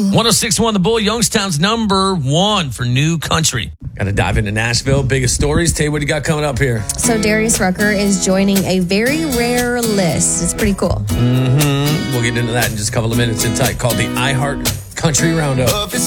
106.1 The Bull, Youngstown's number one for new country. Got to dive into Nashville. Biggest stories. Tay, what do you got coming up here? So Darius Rucker is joining a very rare list. It's pretty cool. We'll get into that in just a couple of minutes in tight, called the iHeart Country Roundup.